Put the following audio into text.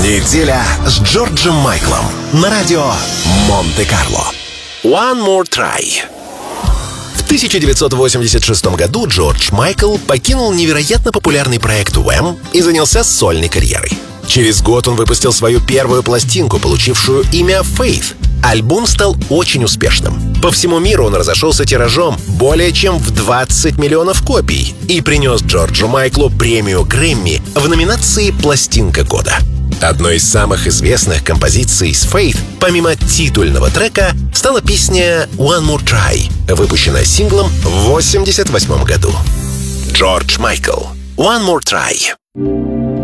Неделя с Джорджем Майклом на радио Монте-Карло. One More Try. В 1986 году Джордж Майкл покинул невероятно популярный проект Wham и занялся сольной карьерой. Через год он выпустил свою первую пластинку, получившую имя Faith. Альбом стал очень успешным. По всему миру он разошелся тиражом более чем в 20 миллионов копий и принес Джорджу Майклу премию Грэмми в номинации «Пластинка года». Одной из самых известных композиций с Faith, помимо титульного трека, стала песня «One More Try», выпущенная синглом в 1988 году. Джордж Майкл, «One More Try».